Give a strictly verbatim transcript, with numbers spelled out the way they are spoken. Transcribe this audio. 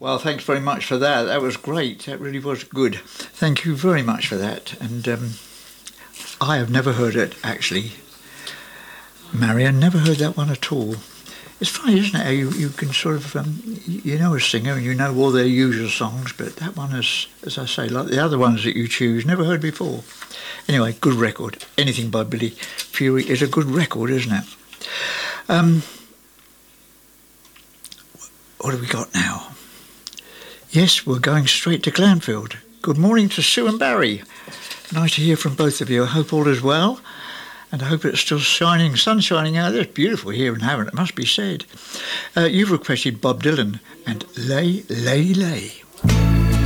Well, thanks very much for that. That was great. That really was good. Thank you very much for that. And um, I have never heard it, actually. Marion, never heard that one at all. It's funny, isn't it, how you, you can sort of, um, you know a singer and you know all their usual songs, but that one is, as I say, like the other ones that you choose, never heard before. Anyway, good record. Anything by Billy Fury is a good record, isn't it? Um, what have we got now? Yes, we're going straight to Glanfield. Good morning to Sue and Barry. Nice to hear from both of you. I hope all is well, and I hope it's still shining, sun shining out there. It's beautiful here in Havant, it must be said. Uh, you've requested Bob Dylan and Lay, Lay, Lay.